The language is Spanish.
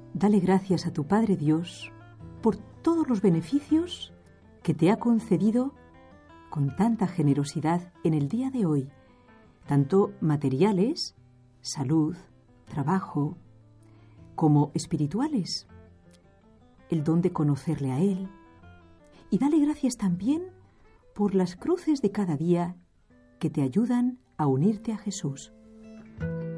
Dale gracias a tu Padre Dios por todos los beneficios que te ha concedido con tanta generosidad en el día de hoy, tanto materiales, salud, trabajo, como espirituales, el don de conocerle a Él. Y dale gracias también por las cruces de cada día que te ayudan a unirte a Jesús.